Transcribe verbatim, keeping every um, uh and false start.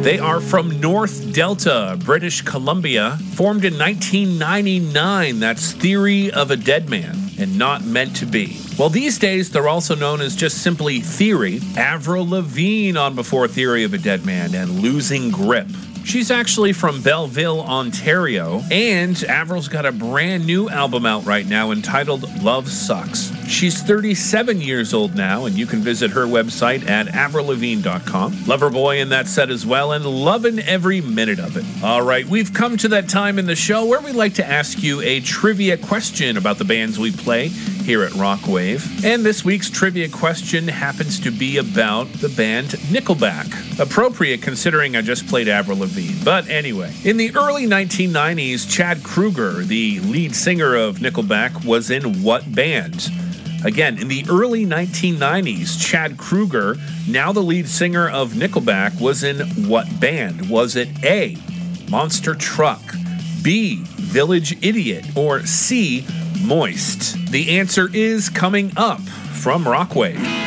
They are from North Delta, British Columbia, formed in nineteen ninety-nine. That's Theory of a Dead Man, and Not Meant to Be. Well, these days, they're also known as just simply Theory. Avril Lavigne on before Theory of a Dead Man and Losing Grip. She's actually from Belleville, Ontario, and Avril's got a brand new album out right now entitled Love Sucks. She's thirty-seven years old now, and you can visit her website at avril lavigne dot com. Loverboy in that set as well, and loving every minute of it. All right, we've come to that time in the show where we like to ask you a trivia question about the bands we play here at Rockwave. And this week's trivia question happens to be about the band Nickelback. Appropriate considering I just played Avril Lavigne. But anyway, in the early nineteen nineties, Chad Kroeger, the lead singer of Nickelback, was in what band? Again, in the early nineteen nineties, Chad Kroeger, now the lead singer of Nickelback, was in what band? Was it A, Monster Truck, B, Village Idiot, or C, Moist? The answer is coming up from Rockwave.